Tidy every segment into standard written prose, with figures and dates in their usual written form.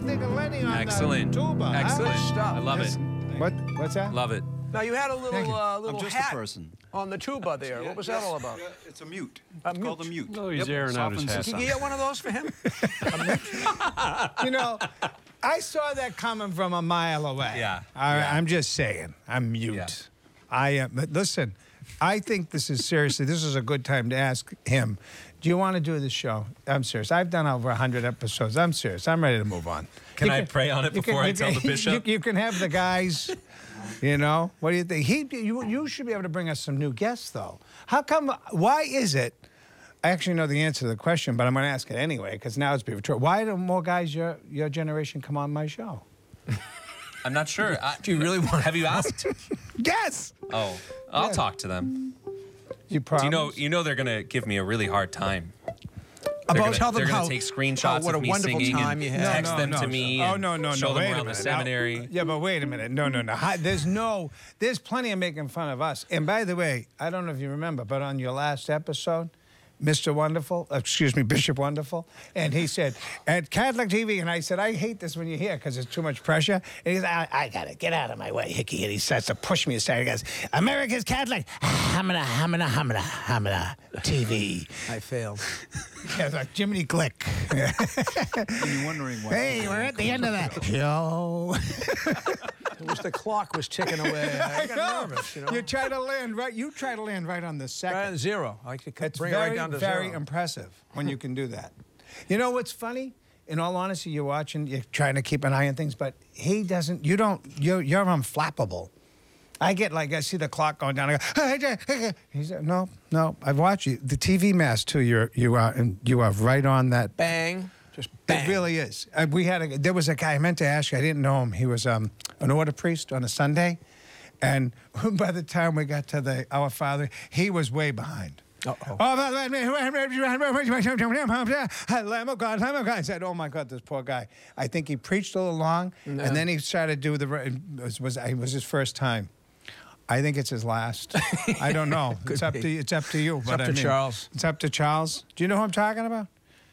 think of Lenny on Excellent. the tuba? Huh? Excellent stuff. I love it. What's that? Love it. Now, you had a little I'm just a hat person. on the tuba there. What was that all about? It's a mute. A It's called a mute. No, he's airing out his Softens hat. the Can you get one of those for him? You know, I saw that coming from a mile away. Yeah. I'm just saying. I'm mute. Yeah. I am. But listen, I think this is seriously. This is a good time to ask him. Do you want to do this show? I'm serious. I've done over 100 episodes. I'm serious. I'm ready to move on. Can I pray on it before I tell the bishop? You can have the guys. You know, what do you think? You should be able to bring us some new guests, though. How come? Why is it? I actually know the answer to the question, but I'm going to ask it anyway because now it's being true. Why do more guys your generation come on my show? I'm not sure. Do you really want? Have you asked? Yes. Oh, I'll talk to them. You promise? You know they're gonna give me a really hard time. Tell them they're how gonna take screenshots what of a me wonderful singing time and you had. text them to me. Oh and no! Show them Wait a around the minute. seminary. Yeah, but wait a minute. No. There's plenty of making fun of us. And by the way, I don't know if you remember, but on your last episode, Mr. Wonderful, Bishop Wonderful, and he said, at Catholic TV, and I said, I hate this when you're here because it's too much pressure. And he said, I got it. Get out of my way, Hickey. And he starts to push me aside. He goes, America's Catholic. Hamina, TV. I failed. Yeah, it's like Jiminy Glick. And you're wondering why. Hey, we're at the end of that show. I wish the clock was ticking away. I got nervous, you know. You try to land right. You try to land right on the second. Right on zero. I could It's bring it right down to very zero. impressive when you can do that. You know what's funny? In all honesty, you're watching, you're trying to keep an eye on things, but he doesn't. You're unflappable. I see the clock going down. I go, he said, no. I've watched you. The TV mask too. You are right on that. Bang. Just bang. It really is. There was a guy I meant to ask you. I didn't know him. He was an order priest on a Sunday, and by the time we got to Our Father, he was way behind. Uh-oh. Lamb of God. I said, oh my God, this poor guy. I think he preached a little long, and then he started to do it was his first time. I think it's his last. I don't know. It's up to you. It's up to you. It's up to Charles. It's up to Charles. Do you know who I'm talking about?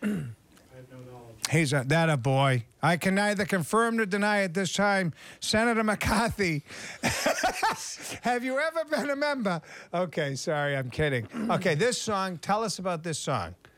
He's that a boy. I can neither confirm nor deny at this time. Senator McCarthy. Have you ever been a member? Okay, sorry, I'm kidding. Okay, this song. Tell us about this song.